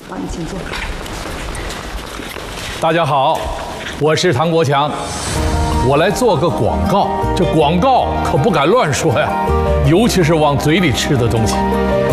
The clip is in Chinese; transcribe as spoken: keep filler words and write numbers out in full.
好，你请坐。 大家好，我是唐国强，我来做个广告。这广告可不敢乱说呀，尤其是往嘴里吃的东西。